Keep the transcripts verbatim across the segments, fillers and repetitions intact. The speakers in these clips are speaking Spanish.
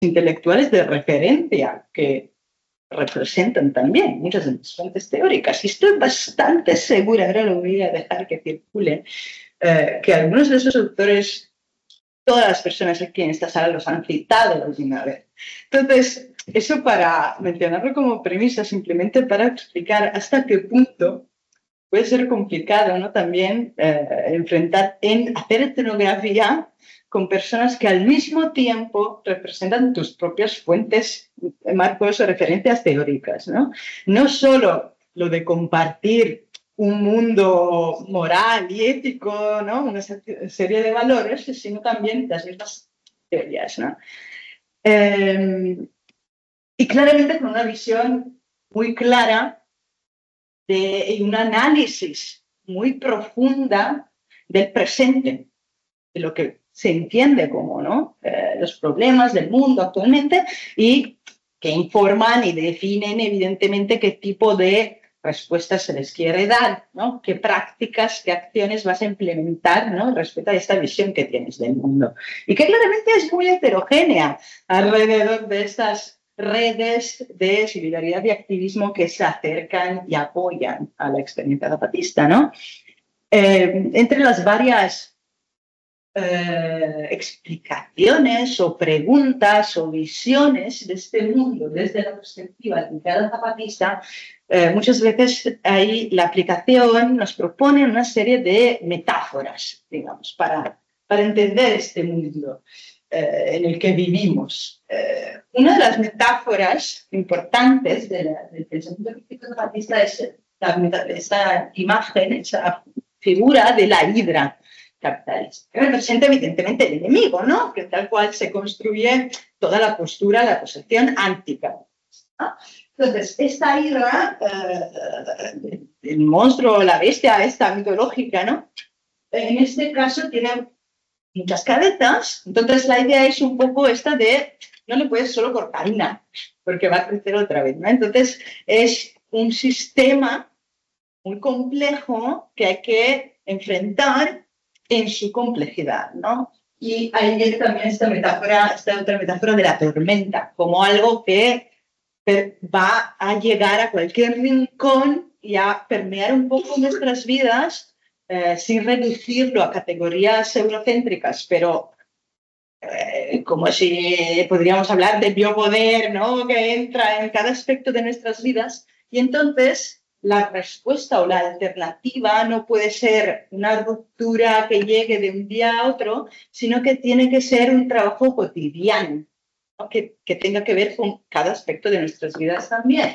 intelectuales de referencia que representan también muchas de las fuentes teóricas. Y estoy bastante segura, ahora lo voy a dejar que circule, eh, que algunos de esos autores, todas las personas aquí en esta sala los han citado alguna vez. Entonces, eso para mencionarlo como premisa, simplemente para explicar hasta qué punto puede ser complicado, ¿no? También eh, enfrentar, en hacer etnografía con personas que al mismo tiempo representan tus propias fuentes, marcos o referencias teóricas, ¿no? No solo lo de compartir un mundo moral y ético, ¿no? Una serie de valores, sino también las mismas teorías, ¿no? Eh, y claramente con una visión muy clara de un análisis muy profunda del presente, de lo que se entiende como, ¿no? Eh, los problemas del mundo actualmente y que informan y definen evidentemente qué tipo de respuestas se les quiere dar, ¿no? Qué prácticas, qué acciones vas a implementar, ¿no? Respecto a esta visión que tienes del mundo. Y que claramente es muy heterogénea alrededor de estas redes de solidaridad y activismo que se acercan y apoyan a la experiencia zapatista, ¿no? Eh, entre las varias eh, explicaciones o preguntas o visiones de este mundo desde la perspectiva de cada zapatista, eh, muchas veces ahí la aplicación nos propone una serie de metáforas, digamos, para, para entender este mundo eh, en el que vivimos. Eh, una de las metáforas importantes de la, del pensamiento crítico zapatista es la, esa imagen, esa figura de la hidra capitalista, que representa evidentemente el enemigo, ¿no? Que tal cual se construye toda la postura, la posición anticapitalista, ¿no? Entonces, esta hidra, eh, el monstruo, la bestia esta mitológica, ¿no? En este caso tiene muchas cabezas, entonces la idea es un poco esta de no le puedes solo cortar una, porque va a crecer otra vez, ¿no? Entonces, es un sistema muy complejo que hay que enfrentar en su complejidad, ¿no? Y ahí viene también esta metáfora, esta otra metáfora de la tormenta, como algo que va a llegar a cualquier rincón y a permear un poco nuestras vidas eh, sin reducirlo a categorías eurocéntricas, pero eh, como si podríamos hablar de biopoder, ¿no? Que entra en cada aspecto de nuestras vidas. Y entonces la respuesta o la alternativa no puede ser una ruptura que llegue de un día a otro, sino que tiene que ser un trabajo cotidiano, ¿no? que, que tenga que ver con cada aspecto de nuestras vidas también.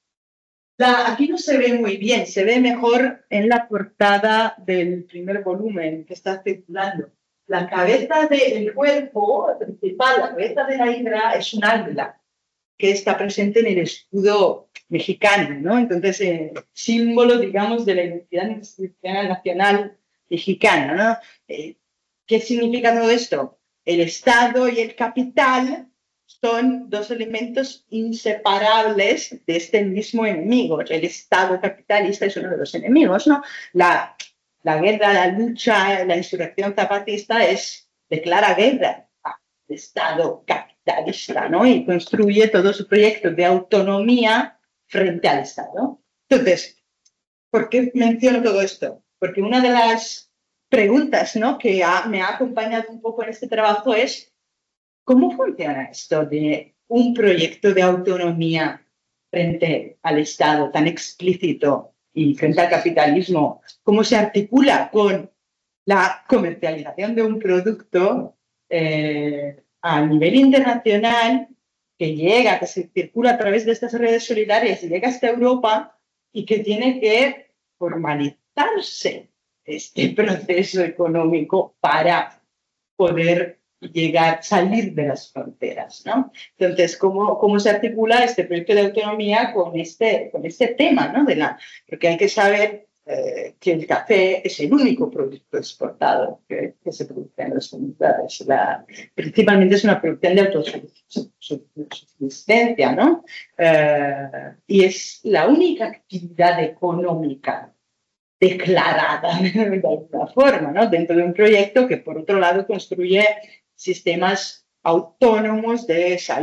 La, aquí no se ve muy bien, se ve mejor en la portada del primer volumen que está circulando. La cabeza del cuerpo principal, la cabeza de la hidra, es un águila que está presente en el escudo mexicano, ¿no? Entonces, eh, símbolo, digamos, de la identidad institucional nacional mexicana, ¿no? Eh, ¿Qué significa todo esto? El Estado y el capital son dos elementos inseparables de este mismo enemigo. El Estado capitalista es uno de los enemigos, ¿no? La, la guerra, la lucha, la insurrección zapatista es declara guerra al Estado capitalista, ¿no? Y construye todo su proyecto de autonomía frente al Estado. Entonces, ¿por qué menciono todo esto? Porque una de las preguntas, ¿no?, que ha, me ha acompañado un poco en este trabajo es ¿cómo funciona esto de un proyecto de autonomía frente al Estado tan explícito y frente al capitalismo? ¿Cómo se articula con la comercialización de un producto eh, a nivel internacional que llega, que se circula a través de estas redes solidarias y llega hasta Europa y que tiene que formalizarse este proceso económico para poder llegar, salir de las fronteras, ¿no? Entonces, ¿cómo, cómo se articula este proyecto de autonomía con este, con este tema, ¿no? De la, porque hay que saber eh, que el café es el único producto exportado que, que se produce en las comunidades. La, principalmente es una producción de autosuficiencia, ¿no? Eh, y es la única actividad económica declarada de alguna forma, ¿no? Dentro de un proyecto que, por otro lado, construye sistemas autónomos de salud